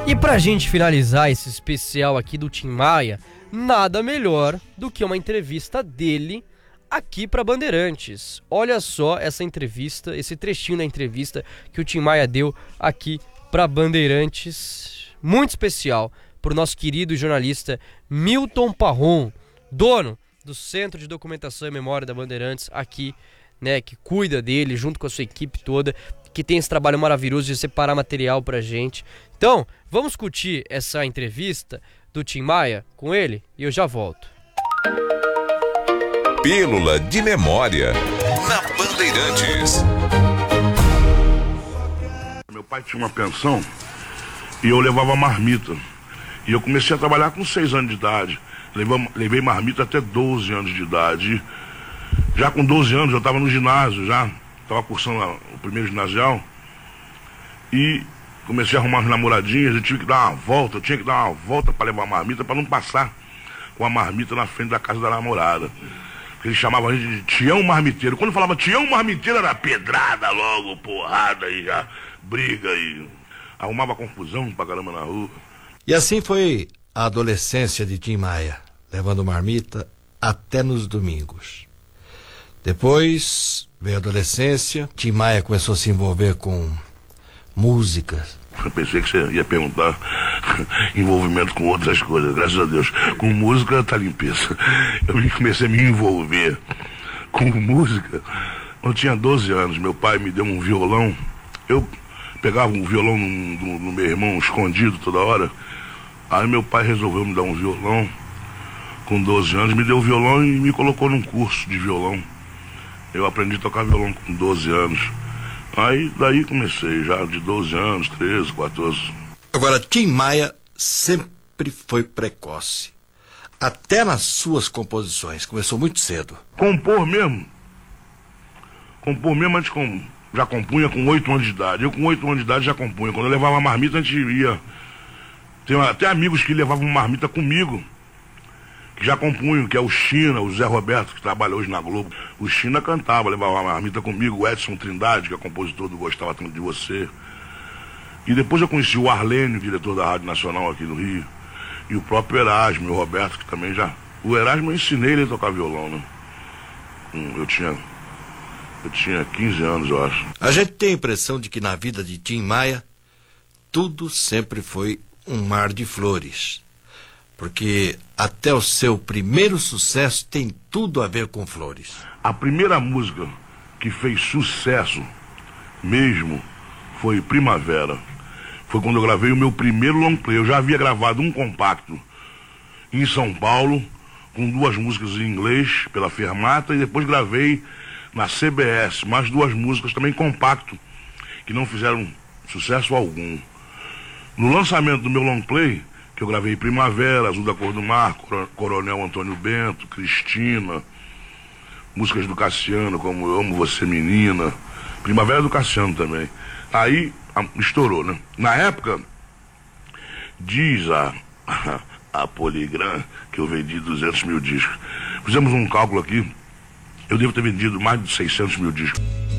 E pra gente finalizar esse especial aqui do Tim Maia, nada melhor do que uma entrevista dele aqui pra Bandeirantes. Olha só essa entrevista, esse trechinho da entrevista que o Tim Maia deu aqui pra Bandeirantes. Muito especial pro nosso querido jornalista Milton Parron, dono do Centro de Documentação e Memória da Bandeirantes aqui, né, que cuida dele junto com a sua equipe toda, que tem esse trabalho maravilhoso de separar material pra gente. Então, vamos curtir essa entrevista do Tim Maia com ele e eu já volto. Pílula de Memória na Bandeirantes. Meu pai tinha uma pensão e eu levava marmita. E eu comecei a trabalhar com 6 anos de idade. Levei marmita até 12 anos de idade. Já com 12 anos eu estava no ginásio, já estava cursando o primeiro ginasial. E comecei a arrumar as namoradinhas, eu tive que dar uma volta, eu tinha que dar uma volta para levar a marmita, para não passar com a marmita na frente da casa da namorada. Eles chamavam a gente de Tião Marmiteiro. Quando falava Tião Marmiteiro era pedrada logo, porrada e já briga e arrumava confusão pra caramba na rua. E assim foi a adolescência de Tim Maia, levando marmita até nos domingos. Depois veio a adolescência, Tim Maia começou a se envolver com músicas. Eu pensei que você ia perguntar envolvimento com outras coisas, graças a Deus. Com música tá limpeza. Eu comecei a me envolver com música. Quando eu tinha 12 anos, meu pai me deu um violão. Eu pegava um violão no meu irmão escondido toda hora. Aí meu pai resolveu me dar um violão. Com 12 anos, me deu o violão e me colocou num curso de violão. Eu aprendi a tocar violão com 12 anos. Aí daí comecei já de 12 anos, 13, 14. Agora, Tim Maia sempre foi precoce. Até nas suas composições. Começou muito cedo. Compor mesmo, antes já compunha com 8 anos de idade. Eu com 8 anos de idade já compunha. Quando eu levava marmita, a gente ia. Tem até amigos que levavam marmita comigo, que já compunham, que é o China, o Zé Roberto, que trabalha hoje na Globo. O China cantava, levava uma marmita comigo, o Edson Trindade, que é compositor do Gostava Tanto de Você. E depois eu conheci o Arlênio, diretor da Rádio Nacional aqui no Rio, e o próprio Erasmo, o Roberto, que também já... O Erasmo eu ensinei ele a tocar violão, né? Eu tinha 15 anos, eu acho. A gente tem a impressão de que na vida de Tim Maia, tudo sempre foi um mar de flores. Porque até o seu primeiro sucesso tem tudo a ver com flores. A primeira música que fez sucesso mesmo foi Primavera. Foi quando eu gravei o meu primeiro long play. Eu já havia gravado um compacto em São Paulo, com 2 músicas em inglês, pela Fermata, e depois gravei na CBS, mais 2 músicas também compacto, que não fizeram sucesso algum. No lançamento do meu long play, que eu gravei Primavera, Azul da Cor do Mar, Coronel Antônio Bento, Cristina, músicas do Cassiano, como Eu Amo Você Menina, Primavera do Cassiano também. Aí estourou, né? Na época, diz a Polygram que eu vendi 200 mil discos. Fizemos um cálculo aqui, eu devo ter vendido mais de 600 mil discos.